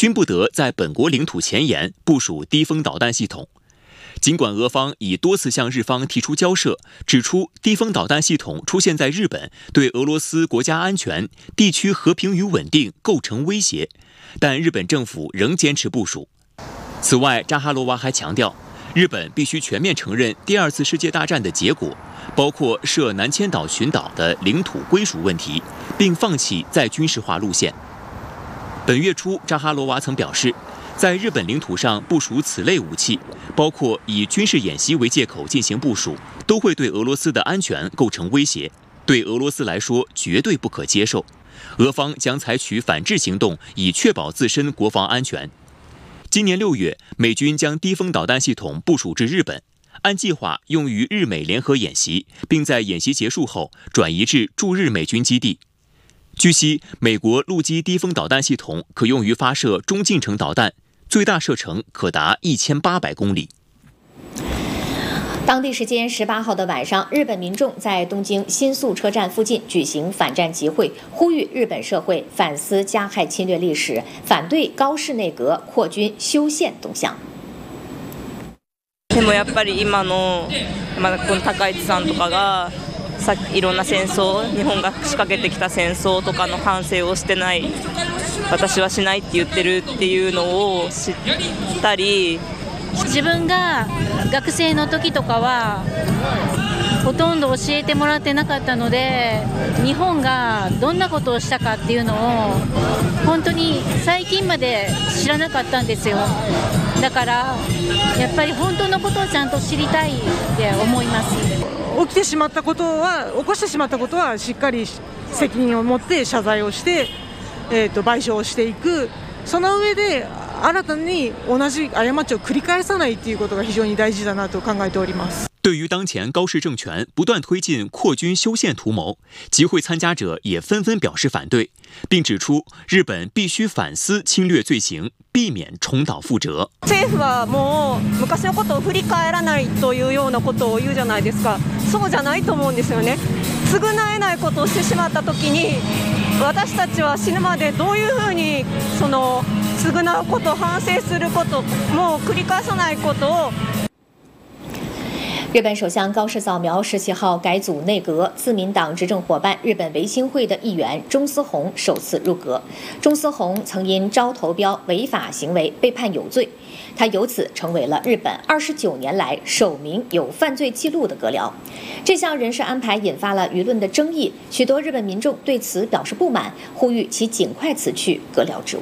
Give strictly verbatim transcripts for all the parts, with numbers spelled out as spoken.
均不得在本国领土前沿部署低风导弹系统。尽管俄方已多次向日方提出交涉，指出低风导弹系统出现在日本对俄罗斯国家安全、地区和平与稳定构成威胁，但日本政府仍坚持部署。此外，扎哈罗娃还强调，日本必须全面承认第二次世界大战的结果，包括涉南千岛群岛的领土归属问题，并放弃再军事化路线。本月初，扎哈罗娃曾表示，在日本领土上部署此类武器，包括以军事演习为借口进行部署，都会对俄罗斯的安全构成威胁，对俄罗斯来说绝对不可接受。俄方将采取反制行动，以确保自身国防安全。今年六月，美军将低风导弹系统部署至日本，按计划用于日美联合演习，并在演习结束后转移至驻日美军基地。据悉，美国陆基低风导弹系统可用于发射中近程导弹，最大射程可达一千八百公里。 当地时间十八号的晚上，日本民众在东京新宿车站附近举行反战集会，呼吁日本社会反思加害侵略历史，反对高市内阁扩军修宪动向。 でもやっぱり今のまだこの高市さんとかがさいろんな戦争、日本が仕掛けてきた戦争とかの反省をしてない、私はしないって言ってるっていうのを知ったり。 自分が学生の時とかはほとんど教えてもらってなかったので、日本がどんなことをしたかっていうのを本当に最近まで知らなかったんですよ。だからやっぱり本当のことをちゃんと知りたいって思います。 起きてしまったことは起こしてしまったことはしっかり責任を持って謝罪をして、えーと賠償をしていく。その上で新たに同じ過ちを繰り返さないということが非常に大事だなと考えております。 对于当前高市政权不断推进扩军修宪图谋，集会参加者也纷纷表示反对，并指出日本必须反思侵略罪行，避免重蹈覆辙。 政府はもう昔のことを振り返らないというようなことを言うじゃないですか。そうじゃないと思うんですよね。償えないことをしてしまったときに、私たちは死ぬまでどういうふうにその償うこと、反省すること、もう繰り返さないことを。 日本首相高市早苗十七号改组内阁，自民党执政伙伴日本维新会的议员中司宏首次入阁。中司宏曾因招投标违法行为被判有罪，他由此成为了日本二十九年来首名有犯罪记录的阁僚。这项人事安排引发了舆论的争议，许多日本民众对此表示不满，呼吁其尽快辞去阁僚职务。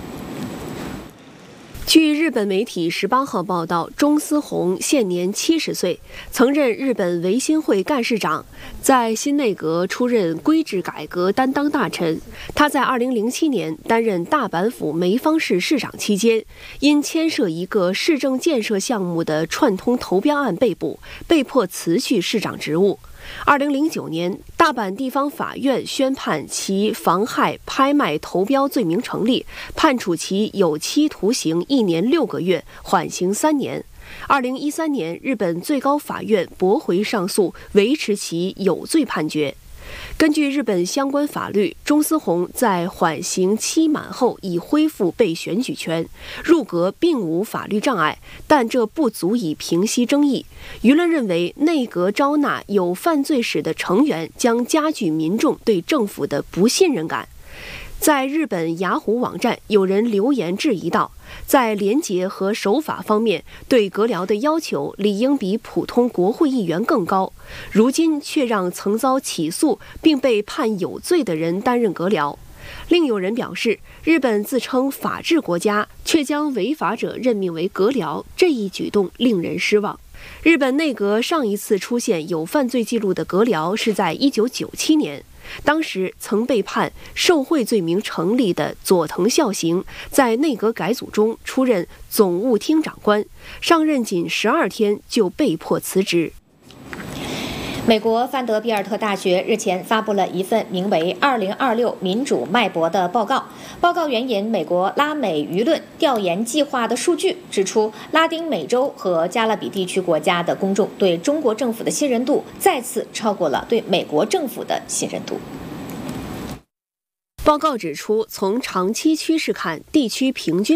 据日本媒体十八号报道，中司宏现年七十岁，曾任日本维新会干事长，在新内阁出任规制改革担当大臣。他在二零零七年担任大阪府梅方市市长期间，因牵涉一个市政建设项目的串通投标案被捕，被迫辞去市长职务。二零零九年，大阪地方法院宣判其妨害拍卖投标罪名成立，判处其有期徒刑一年六个月，缓刑三年。二零一三年，日本最高法院驳回上诉，维持其有罪判决。根据日本相关法律，中司宏在缓刑期满后已恢复被选举权，入阁并无法律障碍，但这不足以平息争议。舆论认为，内阁招纳有犯罪史的成员将加剧民众对政府的不信任感。在日本雅虎网站，有人留言质疑道，在廉洁和守法方面，对阁僚的要求理应比普通国会议员更高，如今却让曾遭起诉并被判有罪的人担任阁僚。另有人表示，日本自称法治国家，却将违法者任命为阁僚，这一举动令人失望。日本内阁上一次出现有犯罪记录的阁僚是在一九九七年，当时曾被判受贿罪名成立的佐藤孝行，在内阁改组中出任总务厅长官，上任仅十二天就被迫辞职。 美国范德比尔特大学日前发布了一份名为《二零二六民主脉搏》的报告。报告援引美国拉美舆论调研计划的数据，指出拉丁美洲和加勒比地区国家的公众对中国政府的信任度再次超过了对美国政府的信任度。 报告指出，从长期趋势看，地区平均